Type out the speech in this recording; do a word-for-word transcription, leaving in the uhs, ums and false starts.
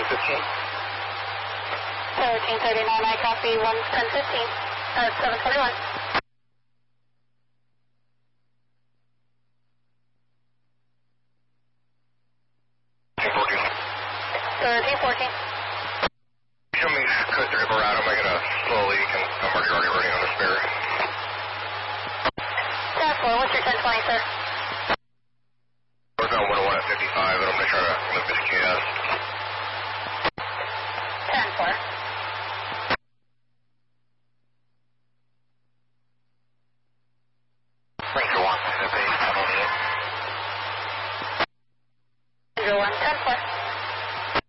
fifteen. thirteen thirty-nine, I copy one ten fifteen. Uh, seven twenty-one. fourteen. thirteen fourteen. Show me code three Verado, I'm gonna slowly, can, I'm already, already running on the spare. ten four, what's your ten twenty, sir?